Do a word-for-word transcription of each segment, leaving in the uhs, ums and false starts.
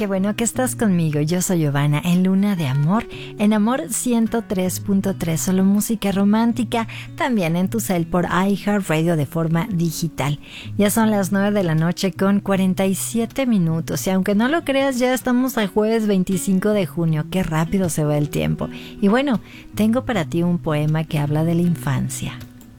qué bueno que estás conmigo. Yo soy Giovanna en Luna de Amor, en Amor ciento tres punto tres, solo música romántica, también en tu cel por iHeartRadio de forma digital. Ya son las nueve de la noche con cuarenta y siete minutos y aunque no lo creas, ya estamos a jueves veinticinco de junio. Qué rápido se va el tiempo. Y bueno, tengo para ti un poema que habla de la infancia.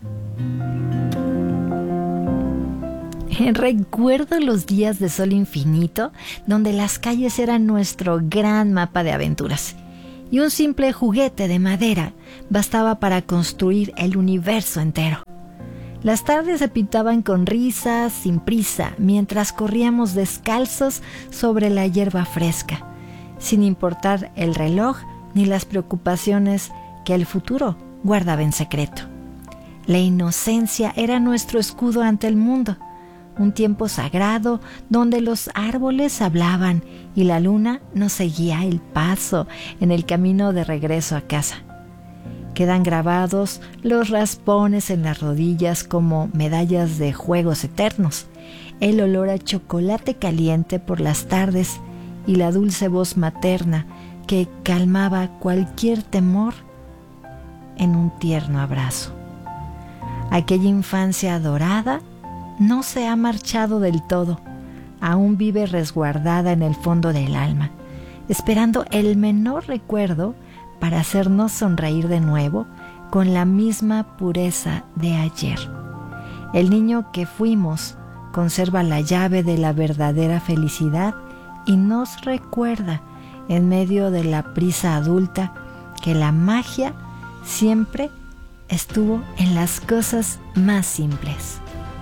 Recuerdo los días de sol infinito, donde las calles eran nuestro gran mapa de aventuras. Y un simple juguete de madera bastaba para construir el universo entero. Las tardes se pintaban con risas, sin prisa, mientras corríamos descalzos sobre la hierba fresca, sin importar el reloj ni las preocupaciones que el futuro guardaba en secreto. La inocencia era nuestro escudo ante el mundo. Un tiempo sagrado donde los árboles hablaban y la luna nos seguía el paso en el camino de regreso a casa. Quedan grabados los raspones en las rodillas como medallas de juegos eternos, el olor a chocolate caliente por las tardes y la dulce voz materna que calmaba cualquier temor en un tierno abrazo. Aquella infancia dorada no se ha marchado del todo, aún vive resguardada en el fondo del alma, esperando el menor recuerdo para hacernos sonreír de nuevo con la misma pureza de ayer. El niño que fuimos conserva la llave de la verdadera felicidad y nos recuerda, en medio de la prisa adulta, que la magia siempre estuvo en las cosas más simples.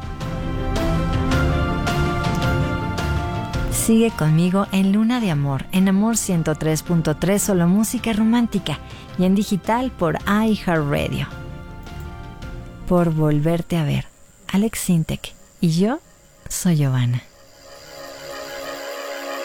Sigue conmigo en Luna de Amor, en Amor ciento tres punto tres, solo música romántica, y en digital por iHeartRadio. Por volverte a ver, Alex Sintek, y yo soy Giovanna.